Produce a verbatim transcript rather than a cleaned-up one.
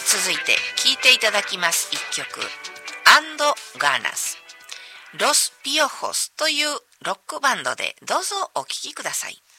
続いて聴いていただきます一曲、アンドガーナス、ロスピオホスというロックバンドで、どうぞお聴きください。